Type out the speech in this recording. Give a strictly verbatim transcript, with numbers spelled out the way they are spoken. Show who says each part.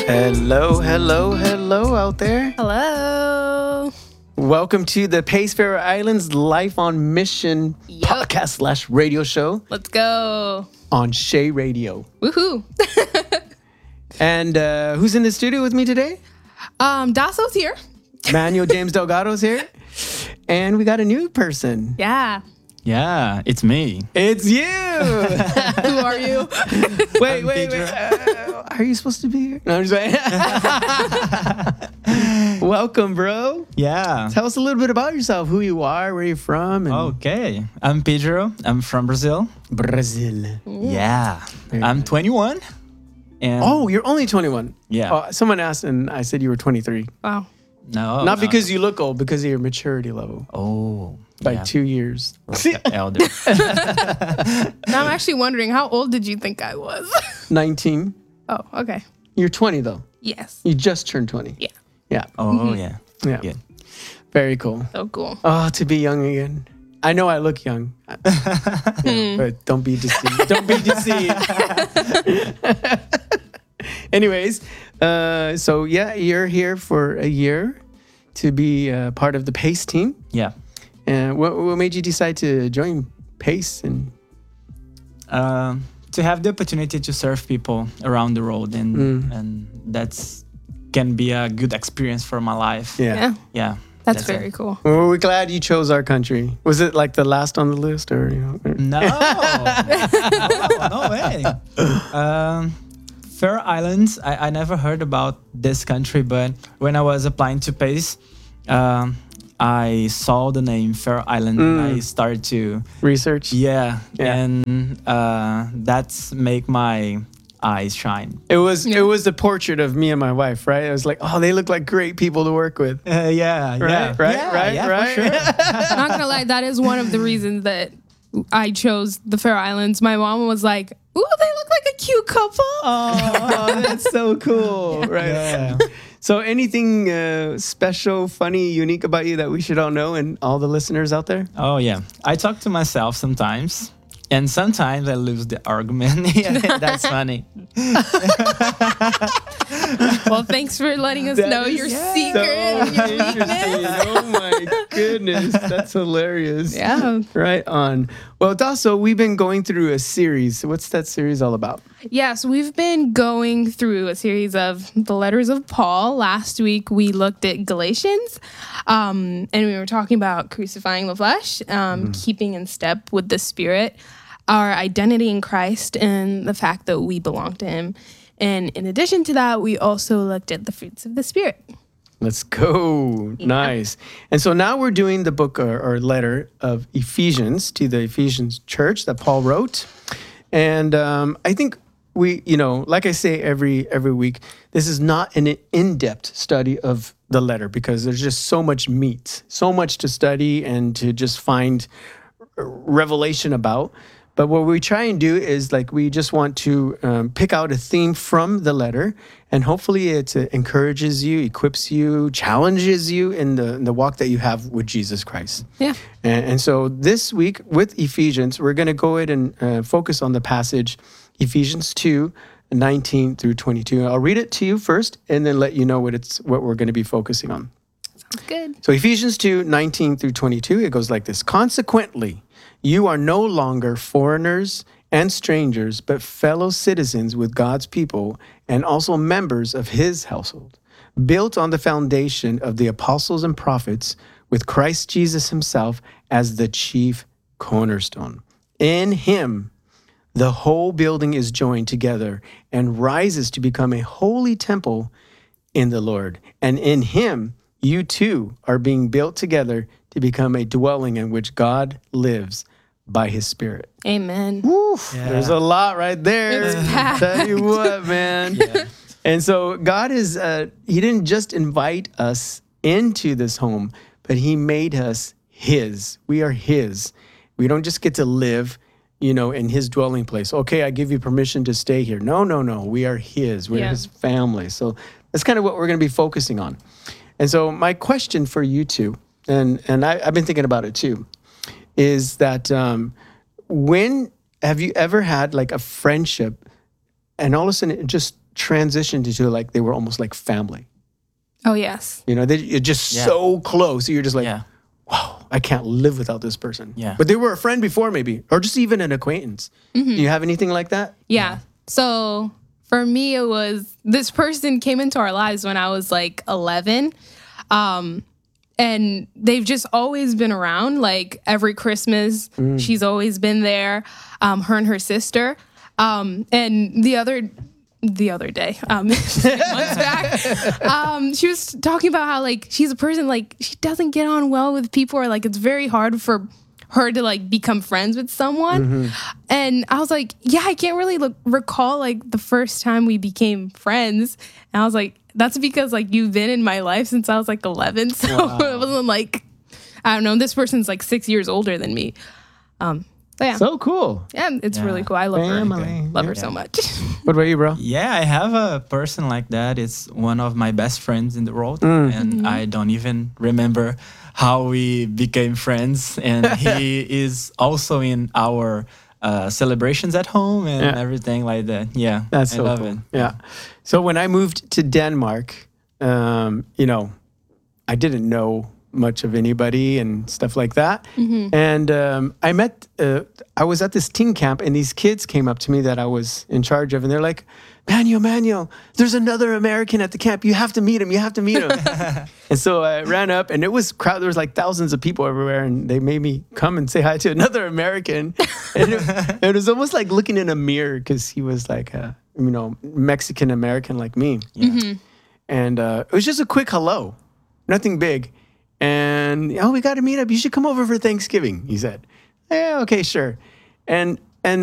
Speaker 1: Hello, hello, hello out there.
Speaker 2: Hello.
Speaker 1: Welcome to the Pace Faroe Islands Life on Mission
Speaker 2: Yep.
Speaker 1: podcast slash radio show
Speaker 2: Let's go.
Speaker 1: on Shea Radio.
Speaker 2: Woohoo.
Speaker 1: And uh, who's in the studio with me today?
Speaker 2: um, Dasso's here.
Speaker 1: Manuel James Delgado's here. And we got a new person.
Speaker 2: Yeah.
Speaker 3: Yeah, it's me.
Speaker 1: It's you.
Speaker 2: Who are you?
Speaker 1: wait, wait, wait. Uh, are you supposed to be here? No, I'm just saying. Welcome, bro.
Speaker 3: Yeah.
Speaker 1: Tell us a little bit about yourself, who you are, where you're from. And
Speaker 3: Okay. I'm Pedro. I'm from Brazil.
Speaker 1: Brazil.
Speaker 3: Yeah.
Speaker 1: Very
Speaker 3: I'm
Speaker 1: nice.
Speaker 3: twenty-one. And
Speaker 1: Oh, you're only twenty-one.
Speaker 3: Yeah.
Speaker 1: Oh, someone asked, and I said you were twenty-three.
Speaker 2: Wow.
Speaker 3: no.
Speaker 1: Not
Speaker 3: no.
Speaker 1: because you look old, because of your maturity level.
Speaker 3: Oh.
Speaker 1: Like
Speaker 3: yeah.
Speaker 1: two years.
Speaker 3: Elder.
Speaker 2: Now I'm actually wondering, how old did you think I was?
Speaker 1: nineteen.
Speaker 2: Oh, okay.
Speaker 1: You're twenty, though.
Speaker 2: Yes.
Speaker 1: You just turned twenty.
Speaker 2: Yeah.
Speaker 1: Yeah.
Speaker 3: Oh, yeah.
Speaker 1: Yeah.
Speaker 3: Good.
Speaker 1: Very cool.
Speaker 2: So cool.
Speaker 1: Oh, to be young again. I know I look young, Yeah, but don't be deceived. Don't be deceived. Anyways, uh, so yeah, you're here for a year to be uh, part of the PACE team.
Speaker 3: Yeah.
Speaker 1: And what, what made you decide to join PACE? And
Speaker 3: Um, to have the opportunity to serve people around the world, and
Speaker 1: Mm.
Speaker 3: and that's can be a good experience for my life.
Speaker 1: yeah.
Speaker 2: Yeah.
Speaker 3: Yeah.
Speaker 2: That's,
Speaker 3: That's
Speaker 2: very
Speaker 3: it.
Speaker 2: cool.
Speaker 1: Well, we're glad you chose our country. Was it like the last on the list, or you know?
Speaker 3: No, no, no way. Um, Faroe Islands, I, I never heard about this country, but when I was applying to PACE, um, I saw the name Faroe Island and I started to,
Speaker 1: Research?
Speaker 3: yeah,
Speaker 1: Yeah.
Speaker 3: and uh, that's make my eyes shine.
Speaker 1: It was
Speaker 2: Yeah.
Speaker 1: it was a portrait of me and my wife, right? It was like, oh, they look like great people to work with.
Speaker 3: Uh, yeah,
Speaker 1: Right,
Speaker 3: yeah,
Speaker 1: right,
Speaker 3: yeah,
Speaker 1: right,
Speaker 3: yeah,
Speaker 1: right.
Speaker 3: for sure.
Speaker 2: Not gonna lie, that is one of the reasons that I chose the Faroe Islands. My mom was like, "Ooh, they look like a cute couple."
Speaker 1: Oh, that's so cool, right?
Speaker 3: Yeah.
Speaker 1: So, anything uh, special, funny, unique about you that we should all know, and all the listeners out there?
Speaker 3: Oh yeah, I talk to myself sometimes, and sometimes I lose the argument. Yeah, that's funny.
Speaker 2: Well, thanks for letting us
Speaker 1: That
Speaker 2: know
Speaker 1: is
Speaker 2: your
Speaker 1: so
Speaker 2: secret and your
Speaker 1: interesting.
Speaker 2: weakness.
Speaker 1: Oh my goodness, that's hilarious.
Speaker 2: Yeah.
Speaker 1: Right on. Well, Dasso, we've been going through a series. What's that series all about?
Speaker 2: Yeah, so we've been going through a series of the letters of Paul. Last week we looked at Galatians, um, and we were talking about crucifying the flesh, um, keeping in step with the Spirit, our identity in Christ, and the fact that we belong to Him. And in addition to that, we also looked at the fruits of the Spirit.
Speaker 1: Let's go. Nice. And so now we're doing the book or, or letter of Ephesians to the Ephesians church that Paul wrote. And um, I think we, you know, like I say every every week, this is not an in-depth study of the letter because there's just so much meat, so much to study and to just find revelation about. But what we try and do is like we just want to um, pick out a theme from the letter, and hopefully it uh, encourages you, equips you, challenges you in the in the walk that you have with Jesus Christ.
Speaker 2: Yeah.
Speaker 1: And, and so this week with Ephesians, we're going to go ahead and uh, focus on the passage Ephesians two, nineteen through twenty-two. I'll read it to you first, and then let you know what it's what we're going to be focusing on.
Speaker 2: Good.
Speaker 1: So Ephesians two, nineteen through twenty-two, it goes like this. Consequently, you are no longer foreigners and strangers, but fellow citizens with God's people and also members of His household, built on the foundation of the apostles and prophets, with Christ Jesus Himself as the chief cornerstone. In Him, the whole building is joined together and rises to become a holy temple in the Lord. And in Him, you too are being built together to become a dwelling in which God lives by His Spirit.
Speaker 2: Amen.
Speaker 1: Woof,
Speaker 3: Yeah.
Speaker 1: There's a lot right there.
Speaker 2: It's packed.
Speaker 1: Tell you what, man.
Speaker 3: Yeah.
Speaker 1: And so God is, uh, He didn't just invite us into this home, but He made us His. We are His. We don't just get to live, you know, in His dwelling place. Okay, I give you permission to stay here. No, no, no. We are His. We're
Speaker 2: Yeah.
Speaker 1: His family. So that's kind of what we're going to be focusing on. And so my question for you two, and, and I, I've been thinking about it too, is that um, when have you ever had like a friendship and all of a sudden it just transitioned into like they were almost like family.
Speaker 2: Oh yes.
Speaker 1: You know, they, you're just
Speaker 4: Yeah.
Speaker 1: so close. So you're just like,
Speaker 4: Yeah.
Speaker 1: wow, I can't live without this person.
Speaker 4: Yeah.
Speaker 1: But they were a friend before, maybe, or just even an acquaintance. Do you have anything like that?
Speaker 2: Yeah. So for me, it was this person came into our lives when I was like eleven. Um, and they've just always been around. Like every Christmas, she's always been there. Um, her and her sister. Um, and the other the other day, um, months back, um, she was talking about how like she's a person like she doesn't get on well with people, or like it's very hard for her to like become friends with someone. And I was like, yeah, I can't really look, recall like the first time we became friends. And I was like, that's because like you've been in my life since I was like eleven. So it wasn't like, I don't know, this person's like six years older than me. Um, but yeah,
Speaker 1: So cool.
Speaker 2: yeah, it's
Speaker 4: Yeah.
Speaker 2: really cool. I love
Speaker 1: Family.
Speaker 2: her. Love her so much.
Speaker 1: What about you, bro?
Speaker 3: Yeah, I have a person like that. It's one of my best friends in the world, and I don't even remember how we became friends. And he is also in our uh, celebrations at home and
Speaker 1: Yeah.
Speaker 3: everything like that. Yeah,
Speaker 1: That's
Speaker 3: I
Speaker 1: so
Speaker 3: love
Speaker 1: cool.
Speaker 3: it.
Speaker 1: Yeah. So when I moved to Denmark, um, you know, I didn't know much of anybody and stuff like that. And um, I met, uh, I was at this teen camp, and these kids came up to me that I was in charge of, and they're like, Manuel, Manuel, there's another American at the camp. You have to meet him. You have to meet him. And so I ran up, and it was crowd. There was like thousands of people everywhere, and they made me come and say hi to another American. And it, it was almost like looking in a mirror, because he was like a, you know, Mexican American like me. And uh, it was just a quick hello, nothing big. And, oh, we got to meet up. You should come over for Thanksgiving, he said. Yeah, okay, sure. And